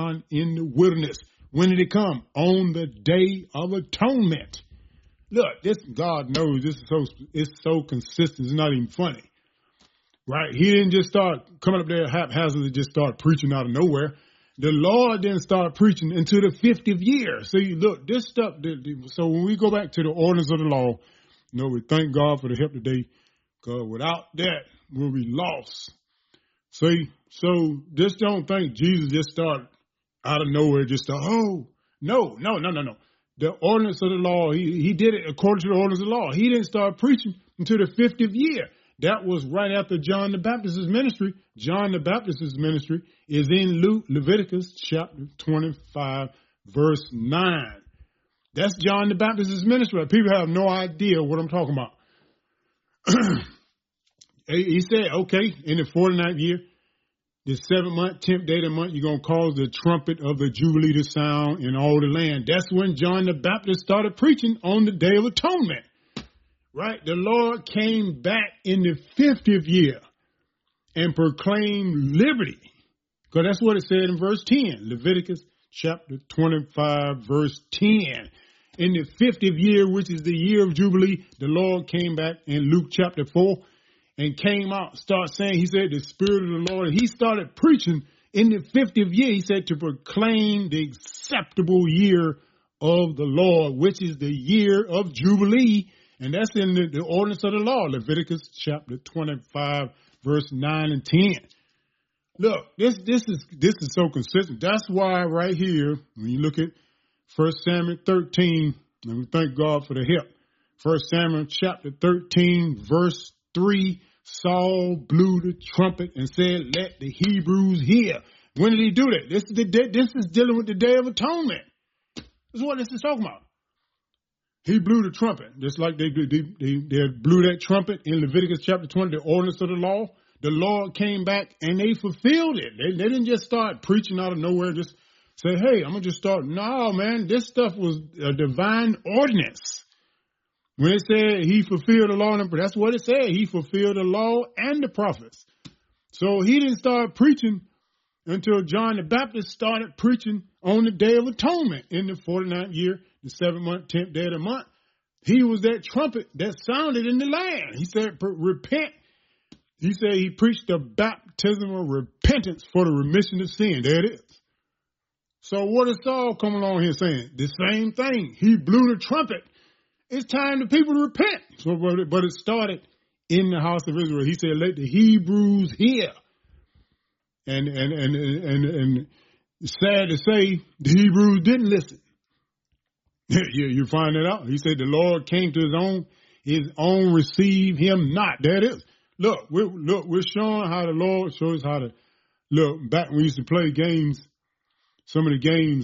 John in the wilderness. When did it come? On the Day of Atonement. Look, this God knows this is it's so consistent. It's not even funny, right? He didn't just start coming up there haphazardly, just start preaching out of nowhere. The Lord didn't start preaching until the 50th year. See, look, this stuff. So when we go back to the ordinance of the law, we thank God for the help today, because without that, we'll be lost. See, so just don't think Jesus just started out of nowhere, no. The ordinance of the law, he did it according to the ordinance of the law. He didn't start preaching until the 50th year. That was right after John the Baptist's ministry. John the Baptist's ministry is in Leviticus chapter 25, verse 9. That's John the Baptist's ministry. People have no idea what I'm talking about. He said, okay, in the 49th year, the 7th month, 10th day of the month, you're going to cause the trumpet of the Jubilee to sound in all the land. That's when John the Baptist started preaching on the Day of Atonement. Right? The Lord came back in the 50th year and proclaimed liberty. Because that's what it said in verse 10. Leviticus chapter 25, verse 10. In the 50th year, which is the year of Jubilee, the Lord came back in Luke chapter 4 and came out, start saying, he said, the Spirit of the Lord. And he started preaching in the 50th year. He said to proclaim the acceptable year of the Lord, which is the year of Jubilee. And that's in the ordinance of the law, Leviticus chapter 25, verse 9 and 10. Look, this is so consistent. That's why right here, when you look at 1 Samuel 13, and we thank God for the help. 1 Samuel chapter 13, verse 3, Saul blew the trumpet and said, let the Hebrews hear. When did he do that? This is dealing with the Day of Atonement. This is what this is talking about. He blew the trumpet, just like they blew that trumpet in Leviticus chapter 20, the ordinance of the law. The Lord came back and they fulfilled it. They didn't just start preaching out of nowhere, just say, hey, I'm going to just start. No, man, this stuff was a divine ordinance. When it said he fulfilled the law, that's what it said. He fulfilled the law and the prophets. So he didn't start preaching until John the Baptist started preaching on the Day of Atonement in the 49th year, the 7th month, 10th day of the month. He was that trumpet that sounded in the land. He said, repent. He said he preached the baptism of repentance for the remission of sin. There it is. So what is Saul coming along here saying? The same thing. He blew the trumpet. It's time the people to repent. So, but it started in the house of Israel. He said, let the Hebrews hear. And sad to say, the Hebrews didn't listen. You find that out. He said the Lord came to his own received him not. There it is. Look, we're showing how the Lord shows how to look. Back when we used to play games, some of the games,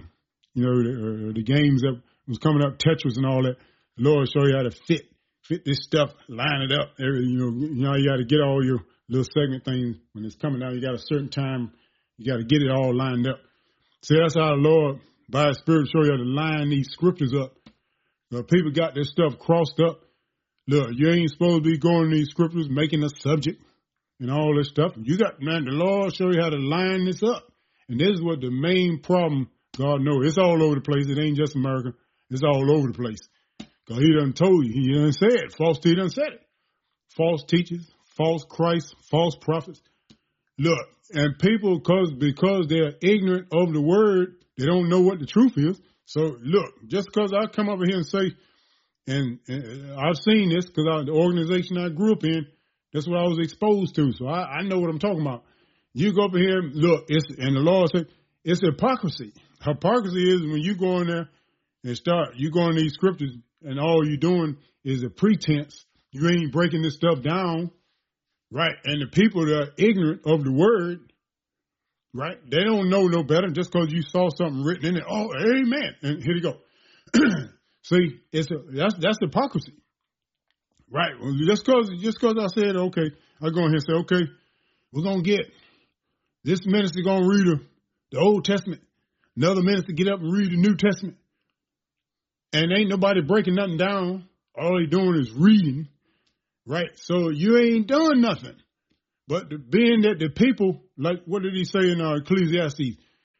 the games that was coming up, Tetris and all that. The Lord show you how to fit this stuff, line it up. You got to get all your little segment things when it's coming out. You got a certain time. You got to get it all lined up. See, that's how the Lord, by His Spirit, show you how to line these scriptures up. People got this stuff crossed up. Look, you ain't supposed to be going to these scriptures, making a subject and all this stuff. The Lord show you how to line this up. And this is what the main problem, God knows. It's all over the place. It ain't just America. It's all over the place. Because He done told you. He done said it. He done said it. False teachers, false Christ, false prophets. Look, and people, because they're ignorant of the word, they don't know what the truth is. So, look, just because I come over here and say, and I've seen this because the organization I grew up in, that's what I was exposed to. So I know what I'm talking about. You go up here, look, and the Lord said, it's hypocrisy. Hypocrisy is when you go in there and you go in these scriptures and all you're doing is a pretense. You ain't breaking this stuff down, right? And the people that are ignorant of the word, right? They don't know no better just because you saw something written in it. Oh, amen. And here you go. See, that's hypocrisy, right? Well, just because I said, okay, I go in here and say, okay, we're going to get this minister going to read the Old Testament. Another minister get up and read the New Testament. And ain't nobody breaking nothing down. All they doing is reading, right? So you ain't doing nothing. But being that the people, like what did he say in Ecclesiastes?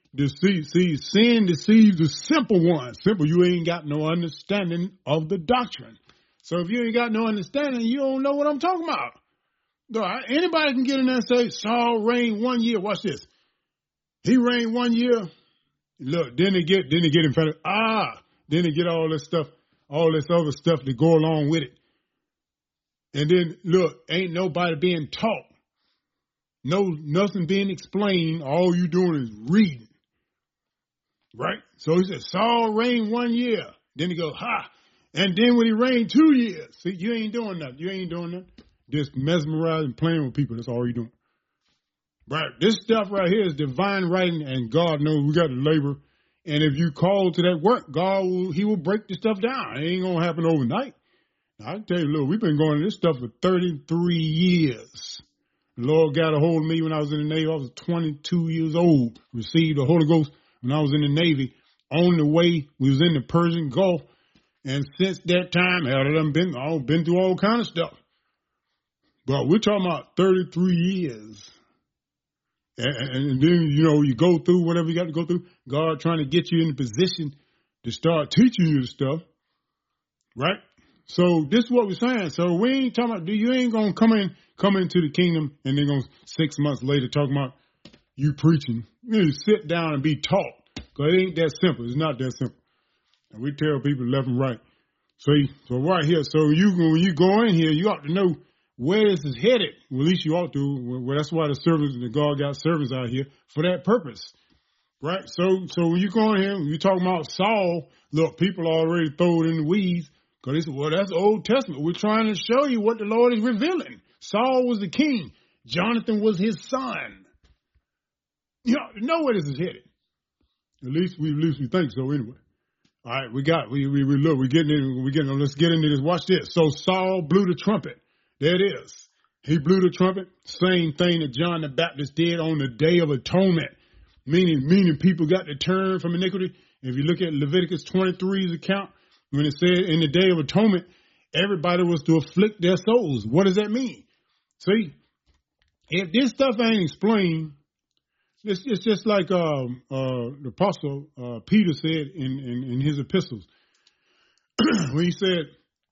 Sin deceives the simple ones. Simple, you ain't got no understanding of the doctrine. So if you ain't got no understanding, you don't know what I'm talking about. Anybody can get in there and say, Saul reigned 1 year. Watch this. He reigned 1 year. Look, then they get in front of, then they get all this stuff, all this other stuff to go along with it. And then, look, ain't nobody being taught. Nothing being explained. All you doing is reading. Right? So he said, Saul reigned 1 year. Then he goes, And then when he reigned 2 years, see, you ain't doing nothing. You ain't doing nothing. Just mesmerizing, playing with people. That's all you're doing. Right? This stuff right here is divine writing, and God knows we got to labor. And if you call to that work, He will break the stuff down. It ain't going to happen overnight. Now, I tell you, look, we've been going to this stuff for 33 years. The Lord got a hold of me when I was in the Navy. I was 22 years old. Received the Holy Ghost when I was in the Navy. On the way, we was in the Persian Gulf. And since that time, I've been through all kind of stuff. But we're talking about 33 years. And then, you go through whatever you got to go through. God trying to get you in the position to start teaching you the stuff. Right? So this is what we're saying. So we ain't talking about, you ain't going to come into the kingdom and then 6 months later talking about you preaching. You need to sit down and be taught. Because it ain't that simple. It's not that simple. And we tell people left and right. So right here, when you go in here, you ought to know where this is headed. Well, at least you ought to. Well, that's why the God got servants out here for that purpose. Right? So when you go in here, when you talking about Saul, look, people already throw it in the weeds. Because they said, well, that's Old Testament. We're trying to show you what the Lord is revealing. Saul was the king. Jonathan was his son. You know where this is headed. At least we think so anyway. All right, let's get into this. Watch this. So Saul blew the trumpet. There it is. He blew the trumpet. Same thing that John the Baptist did on the Day of Atonement. Meaning people got to turn from iniquity. If you look at Leviticus 23's account, when it said in the Day of Atonement, everybody was to afflict their souls. What does that mean? See, if this stuff ain't explained, it's just like the Apostle Peter said in his epistles. When he said,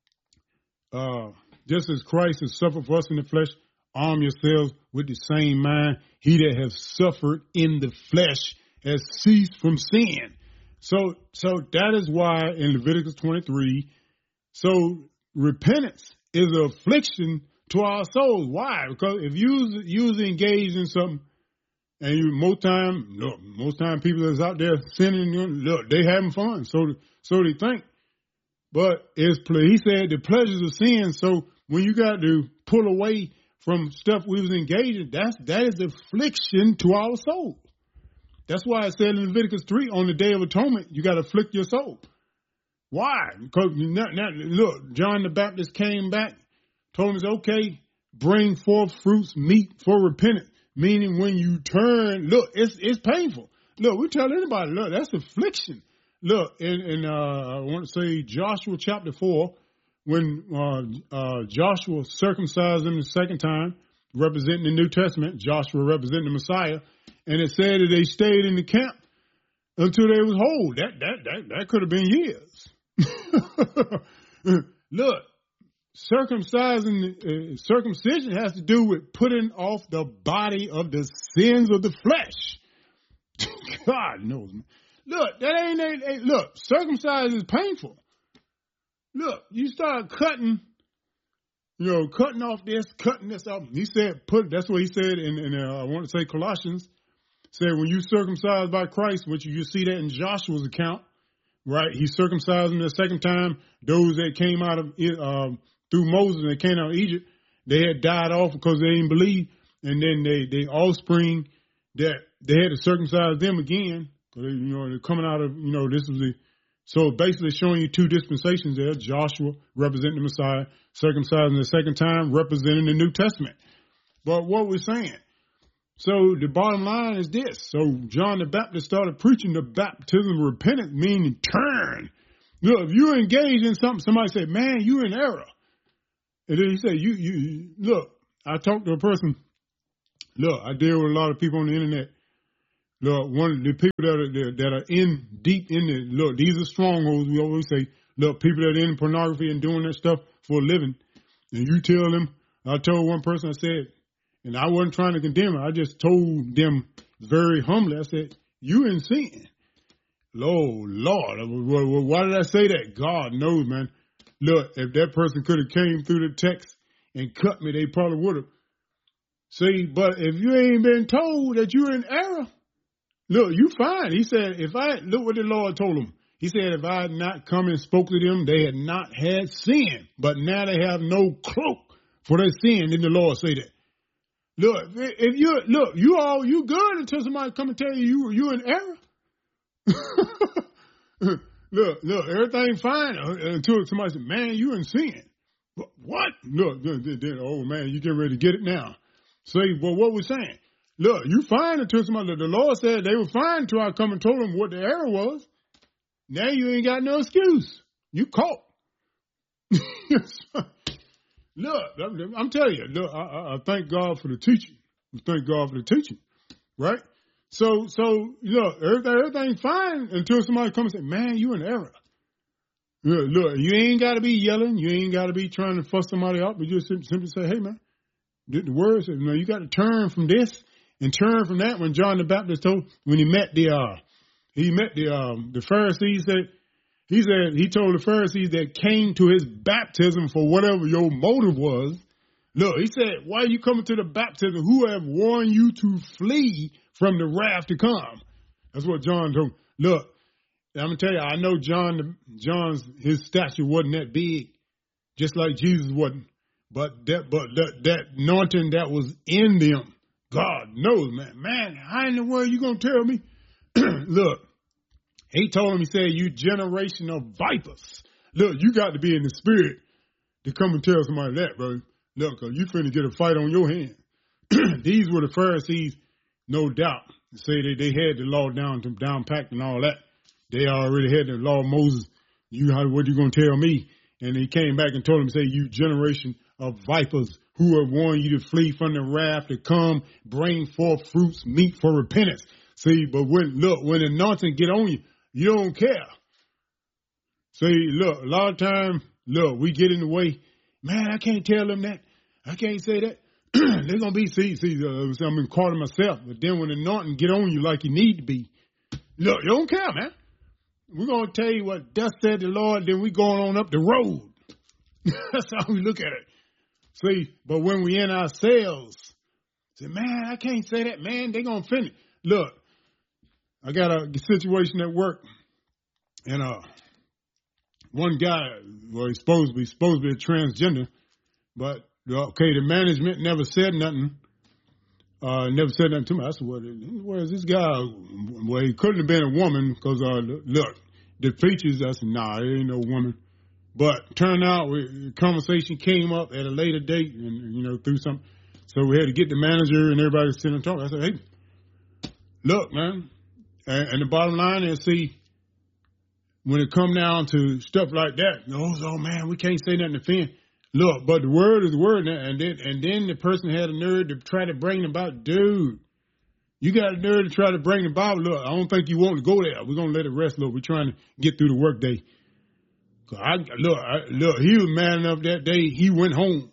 just as Christ has suffered for us in the flesh, arm yourselves with the same mind. He that has suffered in the flesh has ceased from sin. So that is why in Leviticus 23, so repentance is an affliction to our souls. Why? Because if you're engaged in something, and most time people that's out there sinning, look, they having fun. So they think. But he said the pleasures of sin. So when you got to pull away from stuff we was engaged in, that is affliction to our soul. That's why it said in Leviticus 3, on the Day of Atonement, you got to afflict your soul. Why? Because look, John the Baptist came back, told him, okay, bring forth fruits meet for repentance. Meaning when you turn, look, it's painful. Look, we tell anybody, look, that's affliction. Look, in I want to say Joshua chapter 4, when Joshua circumcised them the second time, representing the New Testament, Joshua representing the Messiah, and it said that they stayed in the camp until they was whole. That could have been years. Look, circumcision has to do with putting off the body of the sins of the flesh. God knows, man. Look, look, circumcision is painful. Look, you start cutting off this, cutting this off. He said, that's what he said in I want to say Colossians, said when you circumcised by Christ, which you see that in Joshua's account, right? He circumcised them the second time. Those that came out of through Moses and they came out of Egypt, they had died off because they didn't believe. And then they offspring that they had to circumcise them again. Cause they're coming out of, this was so basically showing you two dispensations there. Joshua representing the Messiah, circumcising the second time, representing the New Testament. But what we're saying, so the bottom line is this. So John the Baptist started preaching the baptism of repentance, meaning turn. Look, if you're engaged in something, somebody say, man, you're in error. And then he said, you look, I talked to a person. Look, I deal with a lot of people on the internet. Look, one of the people that are in deep in the, look, these are strongholds. We always say, look, people that are in pornography and doing that stuff for a living, and you tell them, I told one person, I said, and I wasn't trying to condemn her, I just told them very humbly, I said, you in sin. Lord, why did I say that? God knows, man. Look, if that person could have came through the text and cut me, they probably would have. See, but if you ain't been told that you're in error, look, you fine. He said, look what the Lord told him. He said, if I had not come and spoke to them, they had not had sin, but now they have no cloak for their sin. Didn't the Lord say that? Look, if you good until somebody come and tell you in error. look, everything fine until somebody said, man, you in sin. What? Look, oh man, you getting ready to get it now. Say, well, what we're saying. Look, you fine until somebody, the Lord said they were fine until I come and told them what the error was. Now you ain't got no excuse. You caught. Look, I'm telling you, look, I thank God for the teaching. I thank God for the teaching, right? So look, everything's fine until somebody comes and say, man, you in error. Look, you ain't got to be yelling. You ain't got to be trying to fuss somebody out, but you just simply say, hey, man, the word says, you got to turn from this and turn from that. When John the Baptist when he met the Pharisees, he told the Pharisees that came to his baptism for whatever your motive was. Look, he said, why are you coming to the baptism? Who have warned you to flee from the wrath to come? That's what John told him. Look, I'm going to tell you, I know his stature wasn't that big, just like Jesus wasn't. But that anointing that was in them, God knows, man. Man, how in the world you going to tell me? Look, he told him, he said, you generation of vipers. Look, you got to be in the spirit to come and tell somebody that, bro. Look, you finna get a fight on your hand. These were the Pharisees, no doubt. Say they had the law down packed and all that. They already had the law of Moses. What you going to tell me? And he came back and told him, say, you generation of vipers who have warned you to flee from the wrath to come, bring forth fruits, meet for repentance. See, but when the anointing get on you, you don't care. See, look, a lot of times, look, we get in the way. Man, I can't tell them that. I can't say that. They're going to be, I'm in quarter myself. But then when the anointing get on you like you need to be, look, you don't care, man. We're going to tell you what thus said the Lord, then we going on up the road. That's how we look at it. See, but when we in ourselves, say, man, I can't say that, man. They're going to offend it. Look, I got a situation at work, and one guy, well, he's supposed to be a transgender, but okay, the management never said nothing. Never said nothing to me. I said, where is this guy? Well, he couldn't have been a woman because, look, the features, I said, nah, it ain't no woman. But turned out, the conversation came up at a later date and, through something. So we had to get the manager and everybody to sit and talk. I said, hey, look, man. And the bottom line is, see, when it come down to stuff like that, oh man, we can't say nothing to offend. Look, but the word is the word, and then the person had a nerve to try to bring about, dude, you got a nerve to try to bring the Bible. Look, I don't think you want to go there. We're gonna let it rest. Look, we're trying to get through the workday. Look, he was mad enough that day. He went home.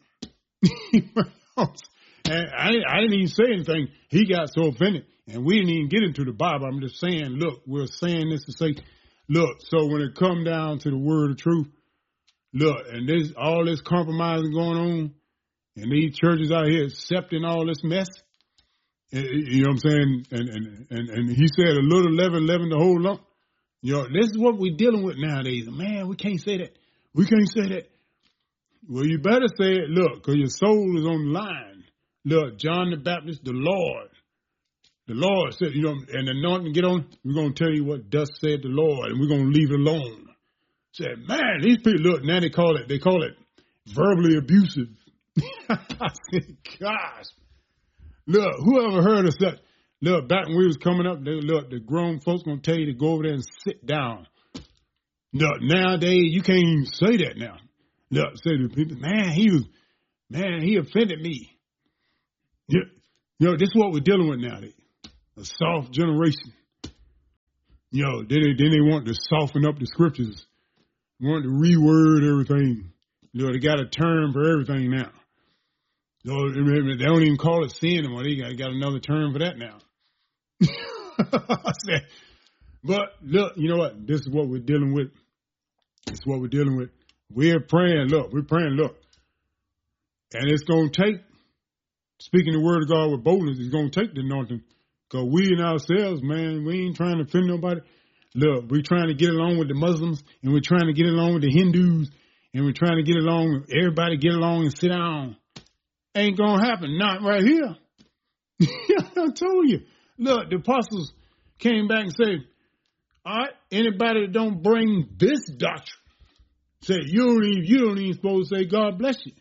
And I didn't even say anything. He got so offended, and we didn't even get into the Bible. I'm just saying, look, we're saying this to say, look. So when it come down to the word of truth. Look, and there's all this compromising going on, and these churches out here accepting all this mess. You know what I'm saying? And he said a little leaven the whole lump. This is what we're dealing with nowadays. Man, we can't say that. We can't say that. Well, you better say it, look, because your soul is on the line. Look, John the Baptist, the Lord said, and the anointing get on, we're going to tell you what thus said the Lord, and we're going to leave it alone. Said, man, these people, look, now they call it verbally abusive. I said, gosh. Look, whoever heard of that? Look, back when we was coming up, the grown folks going to tell you to go over there and sit down. Look, nowadays, you can't even say that now. Look, say to people, man, he offended me. This is what we're dealing with nowadays. A soft generation. You know, then they want to soften up the scriptures, want to reword everything. You know, they got a term for everything now. You know, they don't even call it sin anymore. They got another term for that now. But look, you know what? This is what we're dealing with. This is what we're dealing with. We're praying, look. And it's going to take, speaking the word of God with boldness, it's going to take the anointing. Because we in ourselves, man, we ain't trying to offend nobody. Look, we're trying to get along with the Muslims, and we're trying to get along with the Hindus, and we're trying to get along, everybody get along and sit down. Ain't going to happen. Not right here. I told you. Look, the apostles came back and said, all right, anybody that don't bring this doctrine, say, you don't even supposed to say, God bless you.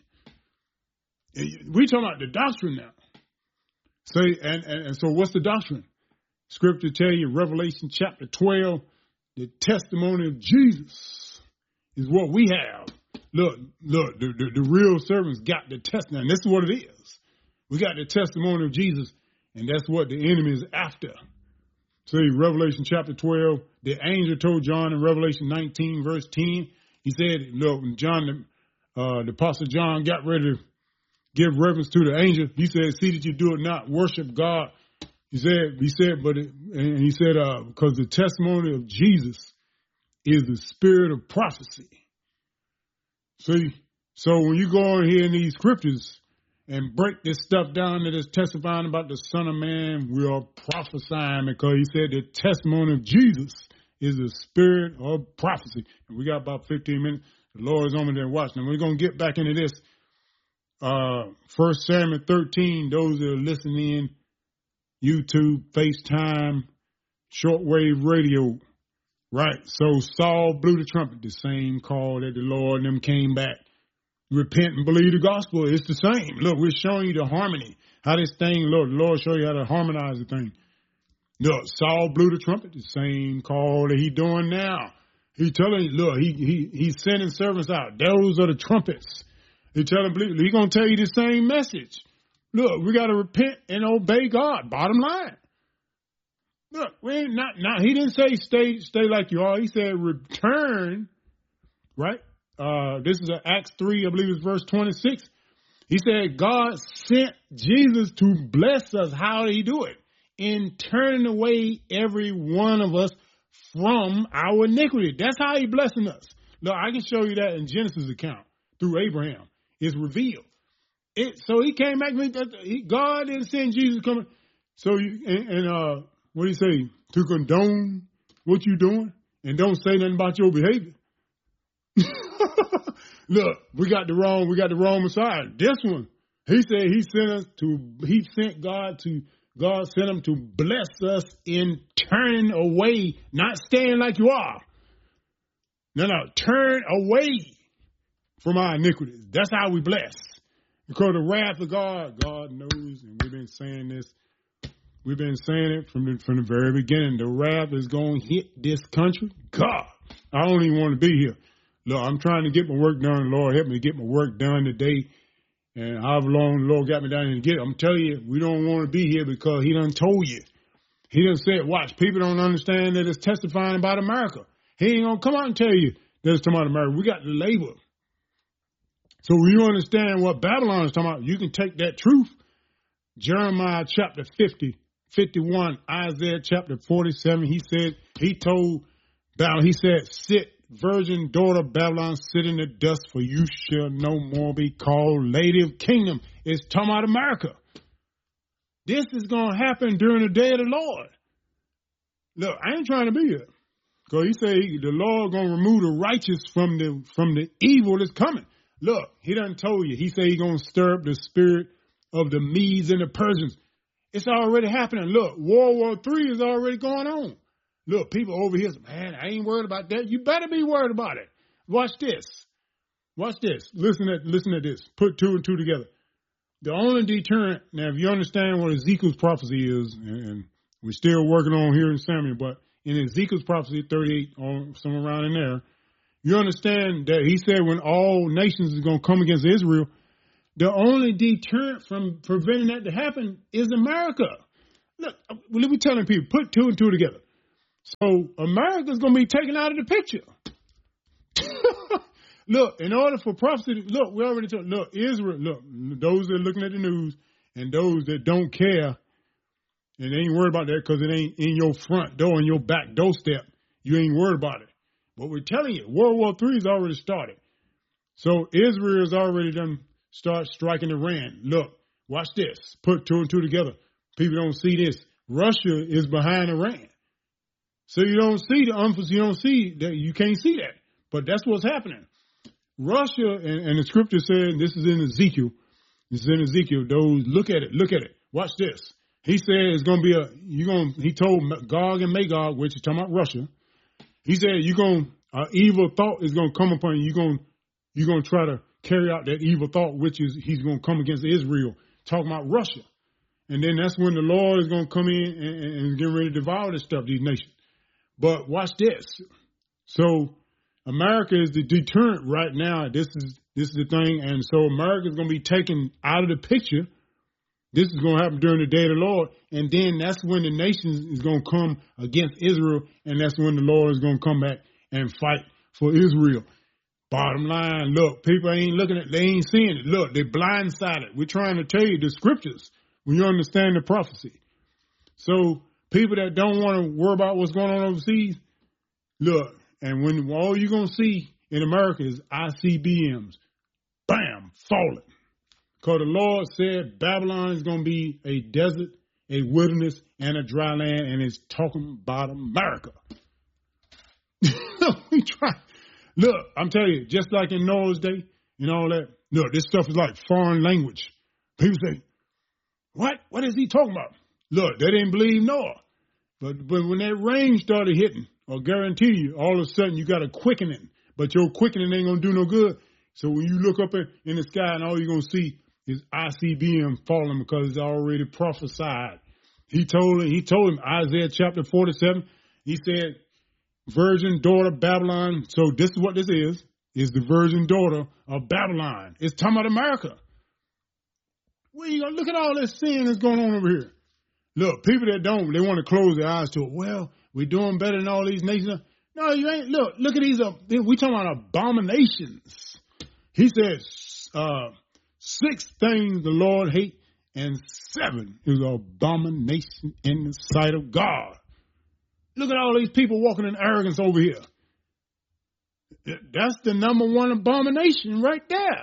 We talking about the doctrine now. Say, and so what's the doctrine? Scripture tell you, Revelation chapter 12, the testimony of Jesus is what we have. Look, the real servants got the testimony. And this is what it is. We got the testimony of Jesus, and that's what the enemy is after. See, Revelation chapter 12, the angel told John in Revelation 19, verse 10, he said, look, when John, the apostle John got ready to give reverence to the angel, he said, see that you do it not, worship God. He said, because the testimony of Jesus is the spirit of prophecy. See, so when you go on here in these scriptures and break this stuff down that is testifying about the Son of Man, we are prophesying because he said the testimony of Jesus is the spirit of prophecy. And we got about 15 minutes. The Lord is on me there watching. We're going to get back into this. 1 Samuel 13, those that are listening in, YouTube, FaceTime, shortwave radio, right? So Saul blew the trumpet, the same call that the Lord and them came back. Repent and believe the gospel. It's the same. Look, we're showing you the harmony. How this thing, Lord, the Lord show you how to harmonize the thing. Look, Saul blew the trumpet, the same call that he doing now. He telling you, look, he's sending servants out. Those are the trumpets. He telling, he's going to tell you the same message. Look, we got to repent and obey God. Bottom line. Look, we ain't not. He didn't say stay like you are. He said return. Right. This is Acts 3, I believe it's verse 26. He said God sent Jesus to bless us. How did he do it? In turning away every one of us from our iniquity. That's how he blessing us. Look, I can show you that in Genesis account through Abraham. It's revealed. So he came back. God didn't send Jesus coming. So what do you say? To condone what you doing and don't say nothing about your behavior. Look, we got the wrong Messiah. This one, he said God sent him to bless us in turning away, not staying like you are. No, turn away from our iniquities. That's how we bless. Because the wrath of God knows, and we've been saying this. We've been saying it from the very beginning. The wrath is going to hit this country. God, I don't even want to be here. Look, I'm trying to get my work done. Lord, help me get my work done today. And however long the Lord got me down here to get it, I'm telling you, we don't want to be here because he done told you. He done said, watch, people don't understand that it's testifying about America. He ain't going to come out and tell you that it's talking about America. We got the labor. So when you understand what Babylon is talking about, you can take that truth. Jeremiah chapter 50, 51, Isaiah chapter 47, he told Babylon, he said, sit, virgin daughter of Babylon, sit in the dust, for you shall no more be called Lady of Kingdom. It's talking about America. This is going to happen during the day of the Lord. Look, I ain't trying to be here. Because he said the Lord going to remove the righteous from the evil that's coming. Look, he done told you. He said he's going to stir up the spirit of the Medes and the Persians. It's already happening. Look, World War III is already going on. Look, people over here say, man, I ain't worried about that. You better be worried about it. Watch this. Watch this. Listen to this. Put two and two together. The only deterrent, now if you understand what Ezekiel's prophecy is, and we're still working on here in Samuel, but in Ezekiel's prophecy 38, or somewhere around in there, you understand that he said when all nations is going to come against Israel, the only deterrent from preventing that to happen is America. Look, we telling people, put two and two together. So America's going to be taken out of the picture. Look, in order for prophecy, look, we already told, look, Israel, look, those that are looking at the news and those that don't care and they ain't worried about that because it ain't in your front door, in your back doorstep, you ain't worried about it. But we're telling you, World War III has already started. So Israel has already done start striking Iran. Look, watch this. Put two and two together. People don't see this. Russia is behind Iran. So you don't see the emphasis, you don't see that, you can't see that. But that's what's happening. Russia, and the scripture said, this is in Ezekiel. This is in Ezekiel. Those, look at it. Watch this. He said it's going to be he told Gog and Magog, which is talking about Russia. He said, an evil thought is going to come upon you. You're going to try to carry out that evil thought, which is he's going to come against Israel, talking about Russia. And then that's when the Lord is going to come in and get ready to devour this stuff, these nations. But watch this. So America is the deterrent right now. This is the thing. And so America is going to be taken out of the picture. This is going to happen during the day of the Lord. And then that's when the nations is going to come against Israel. And that's when the Lord is going to come back and fight for Israel. Bottom line, look, people ain't looking at, they ain't seeing it. Look, they're blindsided. We're trying to tell you the scriptures when you understand the prophecy. So people that don't want to worry about what's going on overseas, look, and when all you're going to see in America is ICBMs, bam, falling. Because the Lord said Babylon is going to be a desert, a wilderness, and a dry land, and it's talking about America. We try. Look, I'm telling you, just like in Noah's day and all that, look, this stuff is like foreign language. People say, what? What is he talking about? Look, they didn't believe Noah. But when that rain started hitting, I'll guarantee you, all of a sudden you got a quickening. But your quickening ain't going to do no good. So when you look up in the sky and all you're going to see is ICBM falling because it's already prophesied. He told him, Isaiah chapter 47, he said, virgin daughter Babylon. So this is what this is the virgin daughter of Babylon. It's talking about America. Where you going to look at all this sin that's going on over here? Look, people that don't, they want to close their eyes to it. Well, we're doing better than all these nations. No, you ain't. Look at these. We talking about abominations. He said 6 things the Lord hates, and 7 is an abomination in the sight of God. Look at all these people walking in arrogance over here. That's the number 1 abomination right there.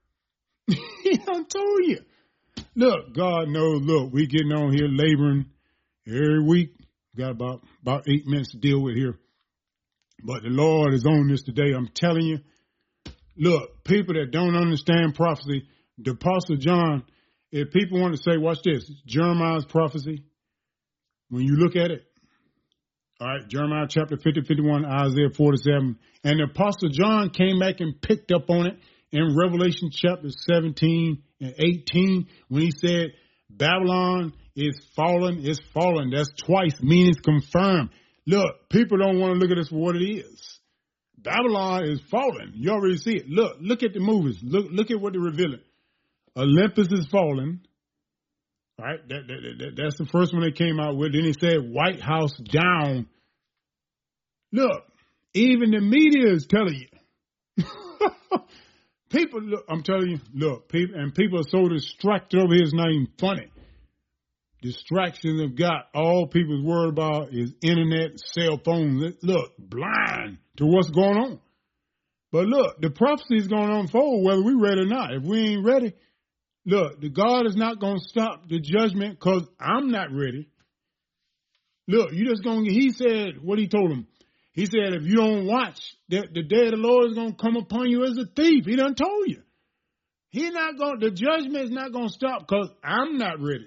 I told you. Look, God knows, look, we getting on here laboring every week. Got about 8 minutes to deal with here. But the Lord is on this today. I'm telling you. Look, people that don't understand prophecy, the Apostle John, if people want to say, watch this, Jeremiah's prophecy, when you look at it, all right, Jeremiah chapter 50, 51, Isaiah 47, and the Apostle John came back and picked up on it in Revelation chapter 17 and 18 when he said, Babylon is fallen, it's fallen. That's twice, meaning it's confirmed. Look, people don't want to look at this for what it is. Babylon is falling. You already see it. Look at the movies. Look at what they're revealing. Olympus is falling. All right, that's the first one they came out with. Then he said White House down. Look, even the media is telling you. People, look, I'm telling you, look, people are so distracted over here, it's not even funny. Distractions have got all people's worried about is internet, cell phones. Look, blind to what's going on. But look, the prophecy is going to unfold whether we're ready or not. If we ain't ready, look, the God is not going to stop the judgment because I'm not ready. Look, you just going to, he said, what he told him? He said, if you don't watch, the day of the Lord is going to come upon you as a thief. He done told you. The judgment is not going to stop because I'm not ready.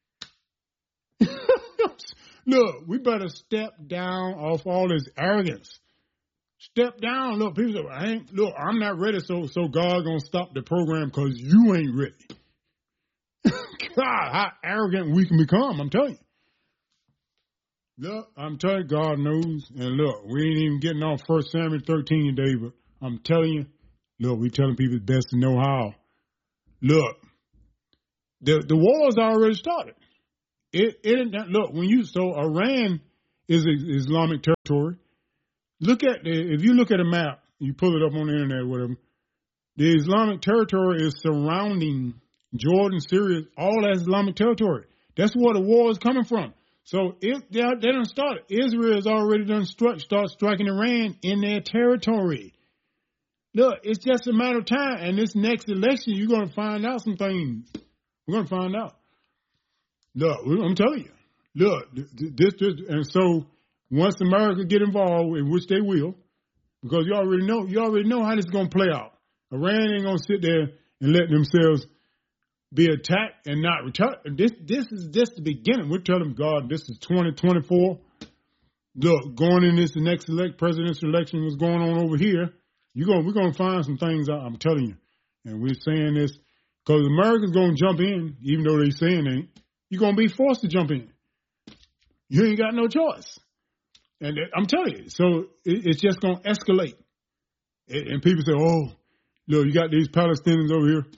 Look, we better step down off all this arrogance. Step down. Look, people say, I'm not ready, so God going to stop the program because you ain't ready. God, how arrogant we can become, I'm telling you. Look, I'm telling you, God knows. And look, we ain't even getting off 1 Samuel 13 today, but I'm telling you, look, we telling people it's best to know how. Look, the war's already started. Look, so Iran is Islamic territory. If you look at a map, you pull it up on the internet or whatever, the Islamic territory is surrounding Jordan, Syria, all that Islamic territory. That's where the war is coming from. So they done started. Israel has already done start striking Iran in their territory. Look, it's just a matter of time. And this next election, you're going to find out some things. We're going to find out. Look, I'm telling you. Look, and so once America get involved, in which they will, because you already know how this is going to play out. Iran ain't going to sit there and let themselves be attacked and not return. This is just the beginning. We're telling God this is 2024. Look, going in this next presidential election was going on over here. We're going to find some things out, I'm telling you. And we're saying this because America's going to jump in, even though they saying they ain't. You're going to be forced to jump in. You ain't got no choice. And I'm telling you, so it's just going to escalate. And people say, oh, look, you got these Palestinians over here,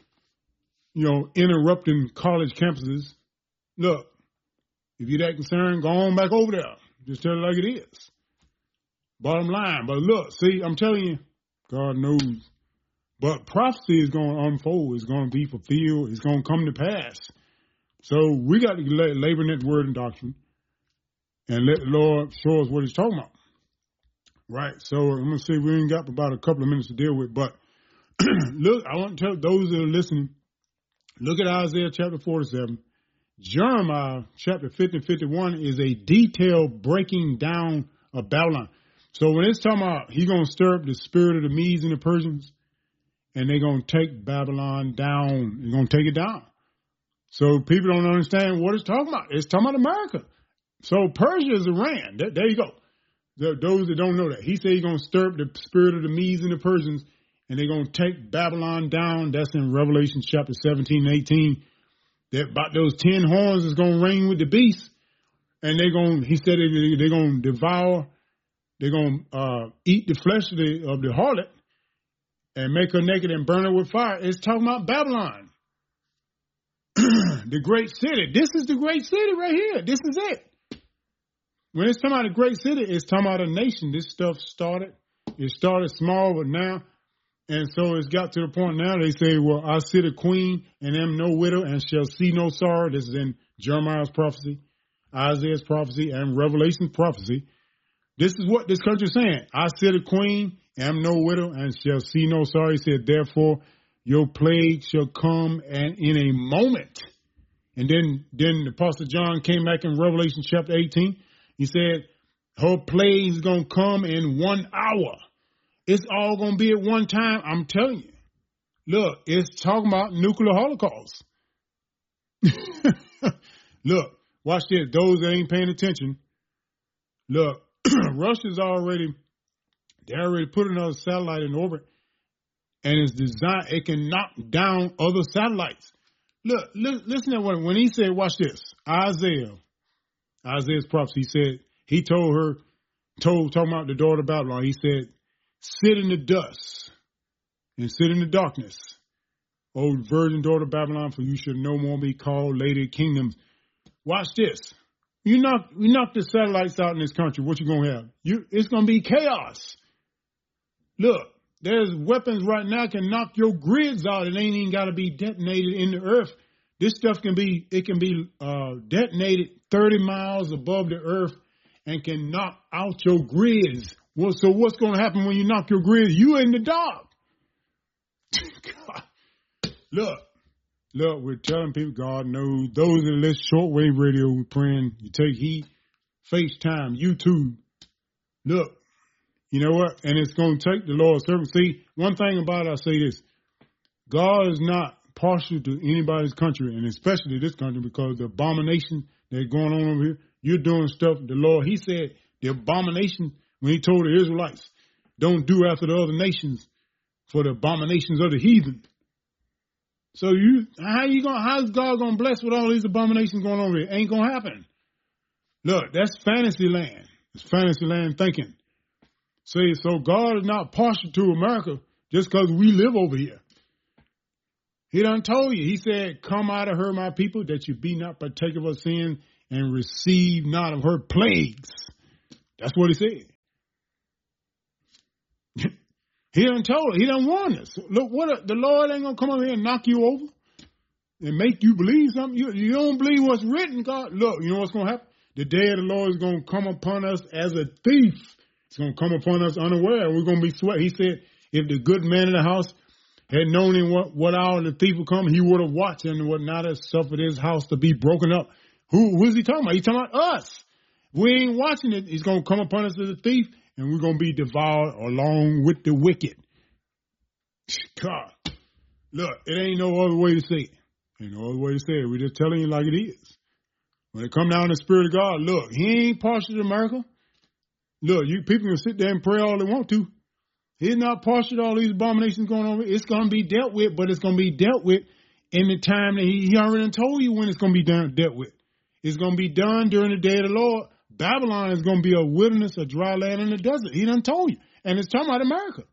interrupting college campuses. Look, if you're that concerned, go on back over there. Just tell it like it is. Bottom line. But look, see, I'm telling you, God knows. But prophecy is going to unfold. It's going to be fulfilled. It's going to come to pass. So we got to labor in that word and doctrine and let the Lord show us what he's talking about. Right? So I'm going to say we ain't got about a couple of minutes to deal with. But look, I want to tell those that are listening, look at Isaiah chapter 47. Jeremiah chapter 50 and 51 is a detailed breaking down of Babylon. So when it's talking about he's going to stir up the spirit of the Medes and the Persians, and they're going to take Babylon down. They're going to take it down. So people don't understand what it's talking about. It's talking about America. So Persia is Iran. There you go. Those that don't know that. He said he's going to stir up the spirit of the Medes and the Persians, and they're going to take Babylon down. That's in Revelation chapter 17 and 18. That about those 10 horns is going to reign with the beast. And he said they're going to devour, they're going to eat the flesh of the harlot and make her naked and burn her with fire. It's talking about Babylon. The great city. This is the great city right here. This is it. When it's talking about a great city, it's talking about a nation. This stuff started. It started small, but now, and so it's got to the point now they say, well, I sit a queen and am no widow and shall see no sorrow. This is in Jeremiah's prophecy, Isaiah's prophecy, and Revelation's prophecy. This is what this country is saying. I sit a queen, am no widow, and shall see no sorrow. He said, therefore, your plague shall come and in a moment. And then the Apostle John came back in Revelation chapter 18. He said, her plague is going to come in 1 hour. It's all going to be at one time. I'm telling you. Look, it's talking about nuclear holocaust. Look, watch this. Those that ain't paying attention. Look, Russia's already put another satellite in orbit. And it's designed, it can knock down other satellites. Look, listen to when he said, watch this. Isaiah's prophecy, talking about the daughter of Babylon, he said, sit in the dust and sit in the darkness, O virgin daughter of Babylon, for you should no more be called Lady of Kingdoms. Watch this. We knock the satellites out in this country, what you going to have? It's going to be chaos. Look. There's weapons right now can knock your grids out. It ain't even got to be detonated in the earth. This stuff can be detonated 30 miles above the earth and can knock out your grids. Well, so what's going to happen when you knock your grids? You in the dark. God. Look, we're telling people God knows. Those that listen shortwave radio, we're praying. You take heed, FaceTime, YouTube. Look. You know what? And it's going to take the Lord's servant. See, one thing about it, I say this. God is not partial to anybody's country, and especially this country, because the abomination that's going on over here, you're doing stuff, the Lord, he said, the abomination, when he told the Israelites, don't do after the other nations for the abominations of the heathen. So how's God going to bless with all these abominations going on over here? Ain't going to happen. Look, that's fantasy land. It's fantasy land thinking. See, so God is not partial to America just because we live over here. He done told you. He said, come out of her, my people, that you be not partaker of sin and receive not of her plagues. That's what he said. He done told her. He done warned us. Look, the Lord ain't going to come over here and knock you over and make you believe something. You don't believe what's written, God. Look, you know what's going to happen? The day of the Lord is going to come upon us as a thief. It's going to come upon us unaware. We're going to be sweat. He said, if the good man in the house had known in what hour the thief would come, he would have watched and would not have suffered his house to be broken up. Who is he talking about? He's talking about us. We ain't watching it. He's going to come upon us as a thief, and we're going to be devoured along with the wicked. God, look, it ain't no other way to say it. Ain't no other way to say it. We're just telling you like it is. When it come down to the Spirit of God, look, he ain't partial to America. Look, you people can sit there and pray all they want to. He's not partial to all these abominations going on. It's going to be dealt with, but it's going to be dealt with in the time that he already told you when it's going to be dealt with. It's going to be done during the day of the Lord. Babylon is going to be a wilderness, a dry land in the desert. He done told you. And it's talking about America.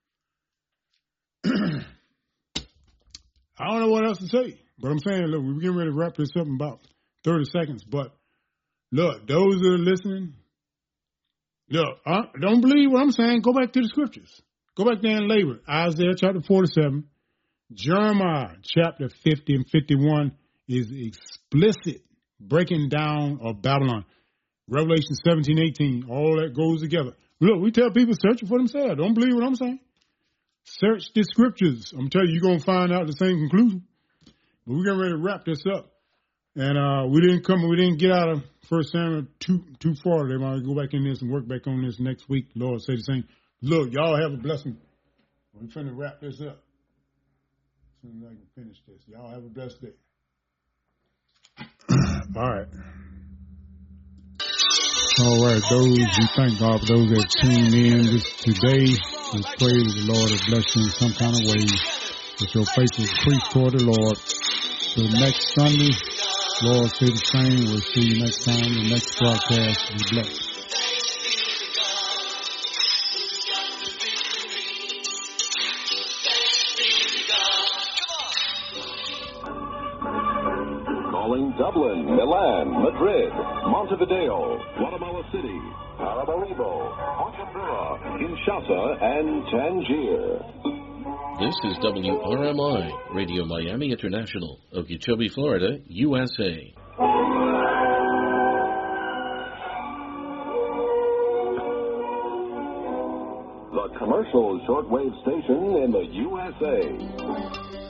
I don't know what else to say. But I'm saying, look, we're getting ready to wrap this up in about 30 seconds. But, look, those that are listening, look, don't believe what I'm saying. Go back to the scriptures. Go back there and labor. Isaiah chapter 47. Jeremiah chapter 50 and 51 is explicit breaking down of Babylon. Revelation 17, 18, all that goes together. Look, we tell people search it for themselves. Don't believe what I'm saying. Search the scriptures. I'm telling you, you're going to find out the same conclusion. But we're getting ready to wrap this up. And we didn't get out of 1 Samuel too far. They might go back in this and work back on this next week. Lord say the same. Look, y'all have a blessing. We're trying to wrap this up. As soon as I can finish this. Y'all have a blessed day. All right. All right, we thank God for those that tuned in today. We pray that the Lord has blessed you in some kind of way, that your faith will increase toward the Lord. So next Sunday, Lord say the same. We'll see you next time. The next broadcast. Be blessed. Dublin, Milan, Madrid, Montevideo, Guatemala City, Paramaribo, Bujumbura, Kinshasa, and Tangier. This is WRMI, Radio Miami International, Okeechobee, Florida, USA. The commercial shortwave station in the USA.